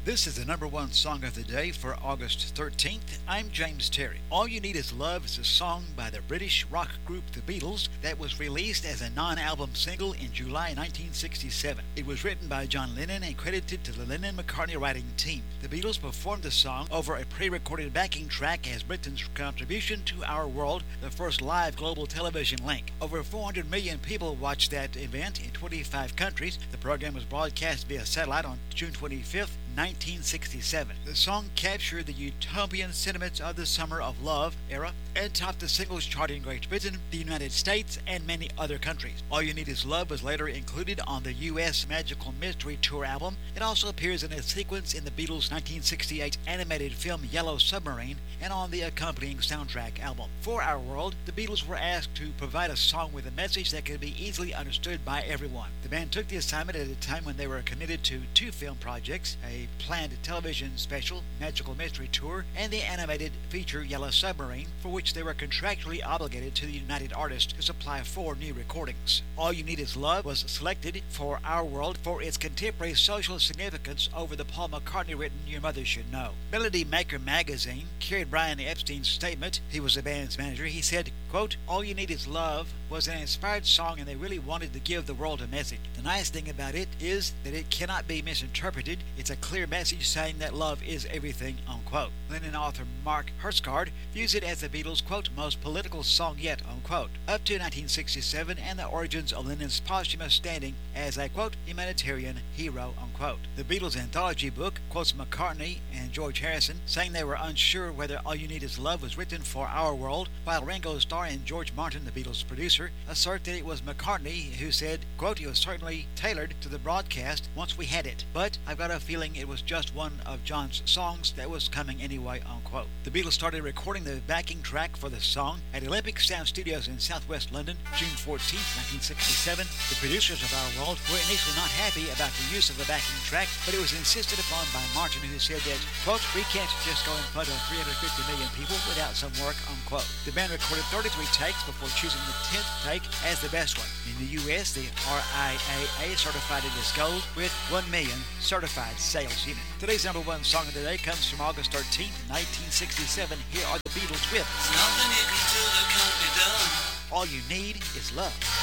This is the number one song of the day for August 13th. I'm James Terry. All You Need Is Love is a song by the British rock group The Beatles that was released as a non-album single in July 1967. It was written by John Lennon and credited to the Lennon-McCartney writing team. The Beatles performed the song over a pre-recorded backing track as Britain's contribution to Our World, the first live global television link. Over 400 million people watched that event in 25 countries. The program was broadcast via satellite on June 25th, 1967. The song captured the utopian sentiments of the Summer of Love era and topped the singles chart in Great Britain, the United States, and many other countries. All You Need Is Love was later included on the U.S. Magical Mystery Tour album. It also appears in a sequence in the Beatles' 1968 animated film Yellow Submarine and on the accompanying soundtrack album. For Our World, the Beatles were asked to provide a song with a message that could be easily understood by everyone. The band took the assignment at a time when they were committed to two film projects, a planned television special, Magical Mystery Tour, and the animated feature Yellow Submarine, for which they were contractually obligated to the United Artists to supply 4 new recordings. All You Need Is Love was selected for Our World for its contemporary social significance over the Paul McCartney-written Your Mother Should Know. Melody Maker magazine carried Brian Epstein's statement. He was the band's manager. He said, quote, "All You Need Is Love was an inspired song and they really wanted to give the world a message. The nice thing about it is that it cannot be misinterpreted. It's a clear message saying that love is everything," unquote. Lennon author Mark Hertsgaard views it as the Beatles' quote, "most political song yet," unquote. Up to 1967 and the origins of Lennon's posthumous standing as a quote, "humanitarian hero," unquote. The Beatles anthology book quotes McCartney and George Harrison saying they were unsure whether All You Need Is Love was written for Our World, while Ringo Starr and George Martin, the Beatles' producer, assert that it was McCartney who said, quote, "It was certainly tailored to the broadcast once we had it, but I've got a feeling it was just one of John's songs that was coming anyway," unquote. The Beatles started recording the backing track for the song at Olympic Sound Studios in southwest London, June 14, 1967. The producers of Our World were initially not happy about the use of the backing track, but it was insisted upon by Martin, who said that, quote, "We can't just go in front of 350 million people without some work," unquote. The band recorded 33 takes before choosing the 10th take as the best one. In the U.S., the RIAA certified it as gold with 1 million certified sales units. Today's number one song of the day comes from August 13th, 1967. Here are the Beatles with Nothing you can do that can't be done. All You Need Is Love.